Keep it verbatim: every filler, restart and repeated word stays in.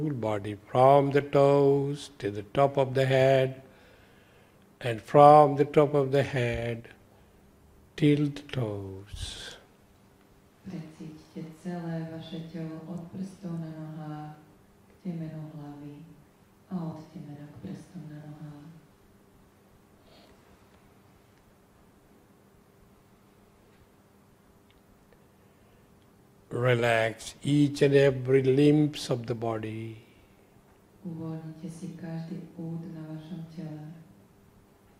body from the toes to the top of the head, and from the top of the head till the toes. Precíťte celé vaše telo od prstov na nohách k temenu hlavy a od temena k prstom na nohách. Relax each and every limbs of the body. Uvoľnite si každý pút na vašom tele.